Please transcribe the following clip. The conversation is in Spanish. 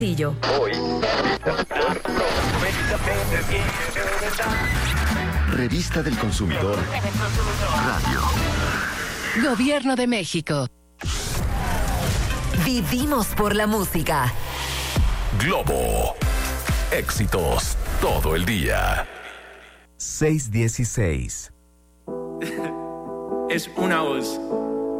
Hoy. Revista del Consumidor. Radio. Gobierno de México. Vivimos por la música. Globo. Éxitos todo el día. 6:16. Es una voz.